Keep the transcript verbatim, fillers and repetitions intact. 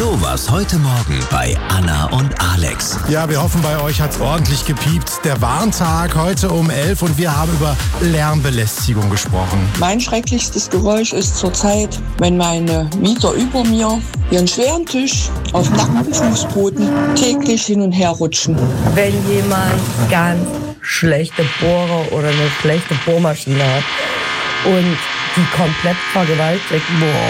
Sowas heute Morgen bei Anna und Alex. Ja, wir hoffen, bei euch hat's ordentlich gepiept. Der Warntag heute um elf und wir haben über Lärmbelästigung gesprochen. Mein schrecklichstes Geräusch ist zurzeit, wenn meine Mieter über mir ihren schweren Tisch auf nacktem Fußboden täglich hin und her rutschen. Wenn jemand ganz schlechte Bohrer oder eine schlechte Bohrmaschine hat und die komplett vergewaltigt, boah.